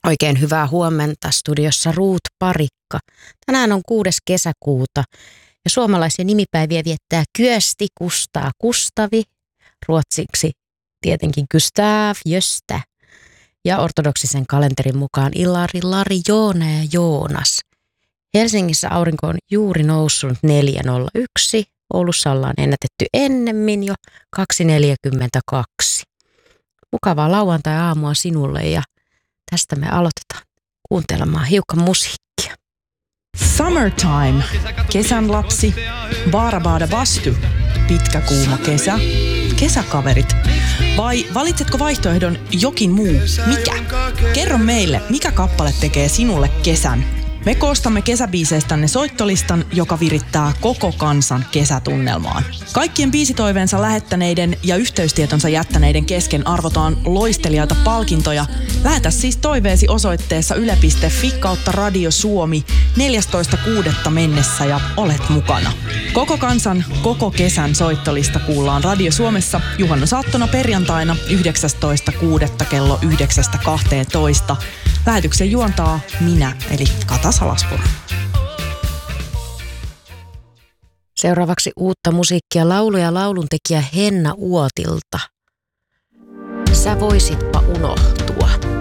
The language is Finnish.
Oikein hyvää huomenta, studiossa Ruut Parikka. Tänään on 6. kesäkuuta ja suomalaisia nimipäiviä viettää Kyösti, Kustaa, Kustavi, ruotsiksi tietenkin Gustav, Gösta ja ortodoksisen kalenterin mukaan Ilari, Lari, Joona ja Joonas. Helsingissä aurinko on juuri noussut 4.01, Oulussa ollaan ennätetty ennemmin jo 2.42. Mukavaa lauantai-aamua sinulle ja tästä me aloitetaan kuuntelemaan hiukan musiikkia. Summertime, kesän lapsi, Baarabaada Bastu, pitkä kuuma kesä, kesäkaverit. Vai valitsetko vaihtoehdon jokin muu? Mikä? Kerro meille, mikä kappale tekee sinulle kesän. Me koostamme kesäbiiseistänne soittolistan, joka virittää koko kansan kesätunnelmaan. Kaikkien biisitoiveensa lähettäneiden ja yhteystietonsa jättäneiden kesken arvotaan loistelijaita palkintoja. Lähetä siis toiveesi osoitteessa yle.fi/Radio Suomi 14.6. mennessä ja olet mukana. Koko kansan, koko kesän soittolista kuullaan Radio Suomessa juhannusaattona perjantaina 19.6. kello 9.12. Lähetyksen juontaa minä, eli Kata Salaspuro. Seuraavaksi uutta musiikkia laulu- ja lauluntekijä Henna Uotilta. Sä voisitpa unohtua.